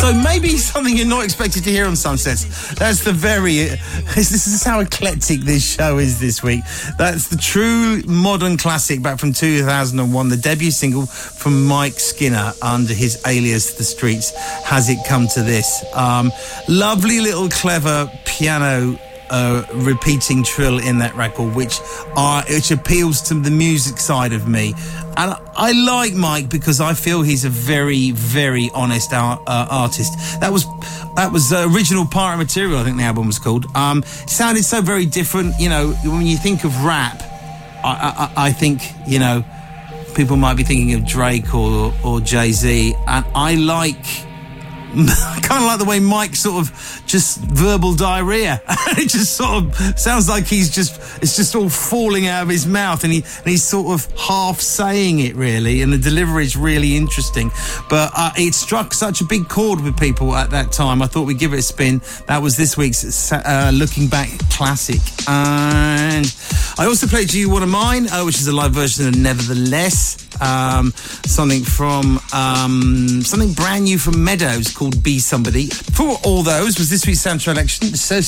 So maybe something you're not expected to hear on Sunsets. That's the this is how eclectic this show is this week. That's the true modern classic back from 2001, the debut single from Mike Skinner under his alias The Streets, Has It Come to This. Lovely little clever piano repeating trill in that record, which appeals to the music side of me. And I like Mike because I feel he's a very, very honest artist. That was original Pirate Material, I think the album was called. Sounded so very different. You know, when you think of rap, I think, you know, people might be thinking of Drake or Jay-Z, and I kind of like the way Mike sort of just verbal diarrhea. It just sort of sounds like it's just all falling out of his mouth, and he's sort of half saying it really, and the delivery is really interesting. But it struck such a big chord with people at that time. I thought we'd give it a spin. That was this week's Looking Back classic. And I also played You One of Mine, which is a live version of Nevertheless. Something brand new from Meadows called Be Somebody. For all those was this week's soundtrack election. So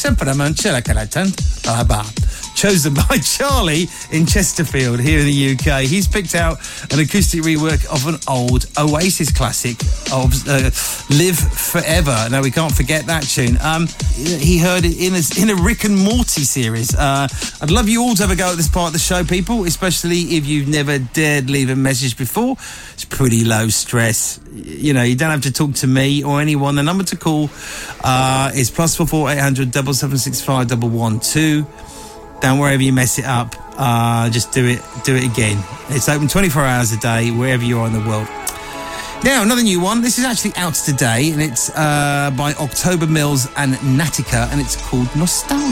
chosen by Charlie in Chesterfield here in the UK. He's picked out an acoustic rework of an old Oasis classic of Live Forever. Now, we can't forget that tune. He heard it in a Rick and Morty series. I'd love you all to have a go at this part of the show, people, especially if you've never dared leave a message before. It's pretty low stress. You know, you don't have to talk to me or anyone. The number to call is +44 800 7765 112. Don't worry if you mess it up. Just do it again. It's open 24 hours a day, wherever you are in the world. Now, another new one. This is actually out today, and it's by October Mills and Natica, and it's called Nostalgia.